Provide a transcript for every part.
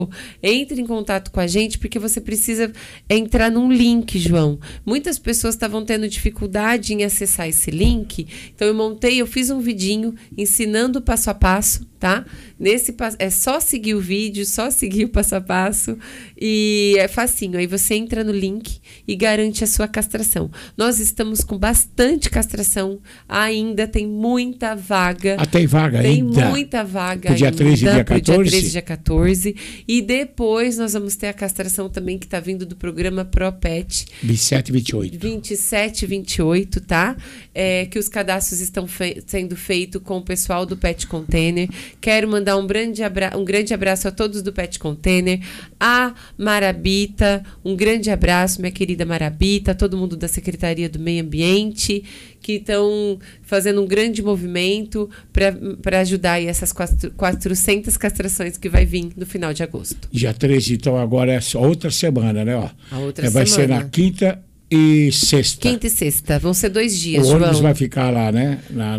Entre em contato com a gente, porque você precisa entrar num link, João. Muitas pessoas estavam tendo dificuldade em acessar esse link, então eu fiz um vidinho ensinando o passo a passo, tá? É só seguir o vídeo, só seguir o passo a passo e é facinho. Aí você entra no link e garante a sua castração. Nós estamos com bastante castração, ainda tem muita vaga. Tem vaga ainda? Tem muita vaga pro dia ainda. 13 e dia 14? Pro dia 13 e dia 14. E depois nós vamos ter a castração também que está vindo do programa ProPet. 27 e 28. 27 e 28, tá? Que os cadastros estão sendo feitos com o pessoal do Pet Container. Quero mandar um grande abraço a todos do Pet Container. A Marabita, um grande abraço, minha querida Marabita, todo mundo da Secretaria do Meio Ambiente, que estão fazendo um grande movimento para ajudar aí essas 400 castrações que vai vir no final de agosto. Dia 13, então agora é outra semana, né? A outra vai semana. Ser na quinta e sexta. Quinta e sexta, vão ser 2 dias, O ônibus João. vai ficar lá, né?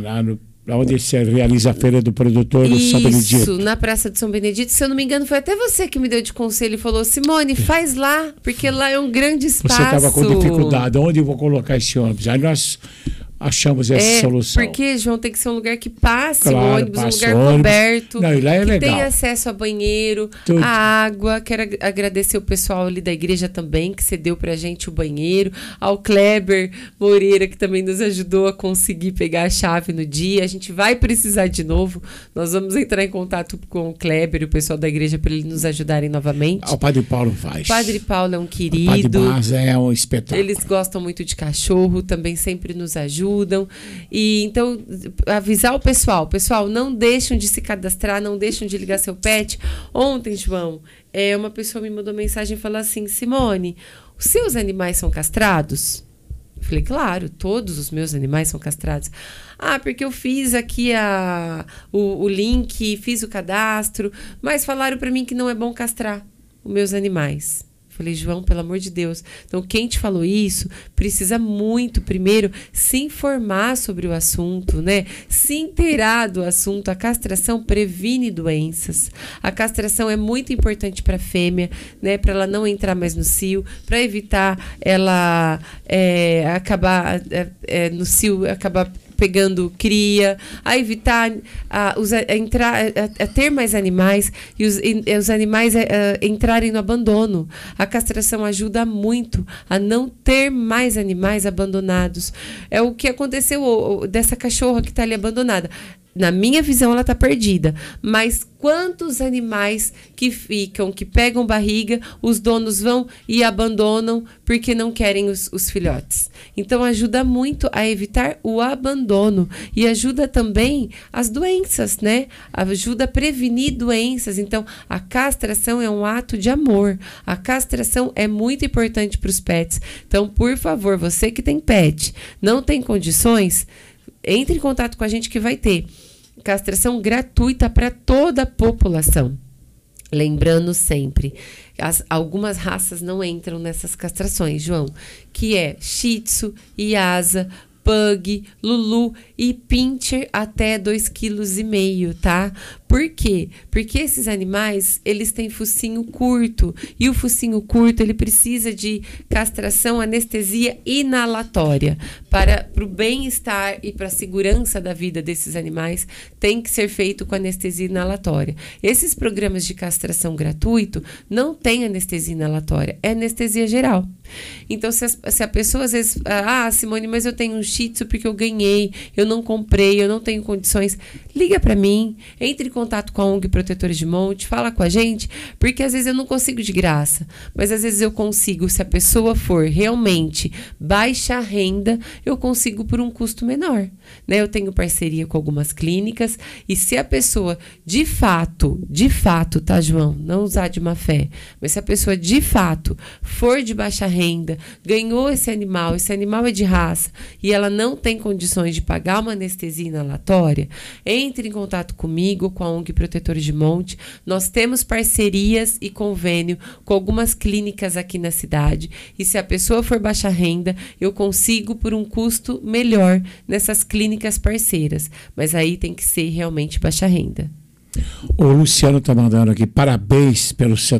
Onde se realiza a Feira do Produtor do São Benedito. Isso, na Praça de São Benedito. Se eu não me engano, foi até você que me deu de conselho e falou: Simone, faz lá, porque lá é um grande espaço. Você estava com dificuldade. Onde eu vou colocar esse ônibus? Aí nós achamos essa solução. Porque, João, tem que ser um lugar que passe o Claro, ônibus, um passa lugar ônibus. coberto, Não, e lá é que legal. tenha acesso a banheiro, Tudo. a água. Quero agradecer o pessoal ali da igreja também, que cedeu pra gente o banheiro, ao Kleber Moreira, que também nos ajudou a conseguir pegar a chave no dia. A gente vai precisar de novo. Nós vamos entrar em contato com o Kleber e o pessoal da igreja para eles nos ajudarem novamente. O Padre Paulo faz. O Padre Paulo é um querido. O Padre Baza é um espetáculo. Eles gostam muito de cachorro, também sempre nos ajudam. E então, avisar o pessoal, não deixam de se cadastrar, não deixam de ligar seu pet. Ontem, João, uma pessoa me mandou mensagem e falou assim: Simone, os seus animais são castrados? Eu falei: claro, todos os meus animais são castrados. Porque eu fiz aqui o link, fiz o cadastro, mas falaram para mim que não é bom castrar os meus animais. Falei: João, pelo amor de Deus. Então, quem te falou isso precisa muito, primeiro, se informar sobre o assunto, né? Se inteirar do assunto. A castração previne doenças. A castração é muito importante para a fêmea, né? Para ela não entrar mais no cio, para evitar ela acabar no cio, acabar pegando cria, a evitar a ter mais animais e os animais entrarem no abandono. A castração ajuda muito a não ter mais animais abandonados. É o que aconteceu dessa cachorra que está ali abandonada. Na minha visão, ela está perdida. Mas quantos animais que pegam barriga, os donos vão e abandonam porque não querem os filhotes. Então, ajuda muito a evitar o abandono. E ajuda também as doenças, né? Ajuda a prevenir doenças. Então, a castração é um ato de amor. A castração é muito importante para os pets. Então, por favor, você que tem pet, não tem condições, entre em contato com a gente que vai ter castração gratuita para toda a população. Lembrando sempre, algumas raças não entram nessas castrações, João, que é Shih Tzu, Lhasa, Pug, Lulu e Pinscher até 2,5 kg, tá? Por quê? Porque esses animais, eles têm focinho curto. E o focinho curto, ele precisa de castração, anestesia inalatória. Para o bem-estar e para a segurança da vida desses animais, tem que ser feito com anestesia inalatória. Esses programas de castração gratuito não tem anestesia inalatória, é anestesia geral. Então, se a pessoa às vezes... Simone, mas eu tenho um Shih Tzu porque eu ganhei, eu não comprei, eu não tenho condições. Liga para mim, entre em contato com a ONG Protetores de Monte, fala com a gente, porque às vezes eu não consigo de graça, mas às vezes eu consigo, se a pessoa for realmente baixa renda, eu consigo por um custo menor, né? Eu tenho parceria com algumas clínicas e se a pessoa de fato, tá, João? Não usar de má fé, mas se a pessoa de fato for de baixa renda, ganhou esse animal é de raça e ela não tem condições de pagar uma anestesia inalatória, entre em contato comigo, com a ONG Protetores de Monte. Nós temos parcerias e convênio com algumas clínicas aqui na cidade e se a pessoa for baixa renda, eu consigo por um custo melhor nessas clínicas parceiras, mas aí tem que ser realmente baixa renda. O Luciano está mandando aqui, parabéns pelo seu